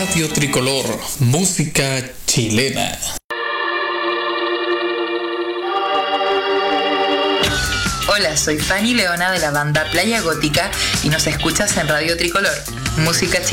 Radio Tricolor, música chilena. Hola, soy Fanny Leona de la banda Playa Gótica y nos escuchas en Radio Tricolor, música chilena.